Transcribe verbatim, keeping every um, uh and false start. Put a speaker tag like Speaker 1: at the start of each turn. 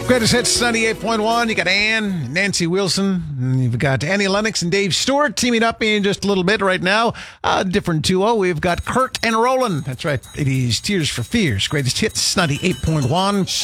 Speaker 1: Greatest Hits ninety-eight point one. You got Ann, Nancy Wilson, and you've got Annie Lennox and Dave Stewart teaming up in just a little bit right now. A different duo. We've got Kurt and Roland. That's right. It is Tears for Fears. Greatest Hits ninety-eight point one.